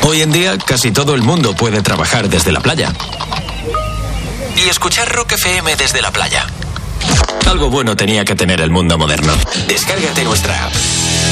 Hoy en día casi todo el mundo puede trabajar desde la playa. Y escuchar Rock FM desde la playa. Algo bueno tenía que tener el mundo moderno. Descárgate nuestra app.